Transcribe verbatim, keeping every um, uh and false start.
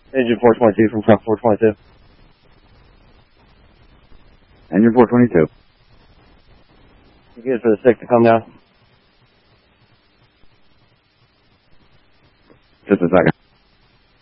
Engine four twenty-two from truck four twenty-two. Engine four twenty-two. You good for the six to come down? Just a second.